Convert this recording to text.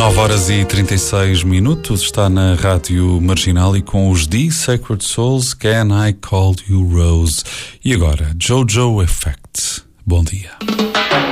9 horas e 36 minutos, está na Rádio Marginal e com os The Sacred Souls, Can I Call You Rose? E agora, Jojo Effect. Bom dia.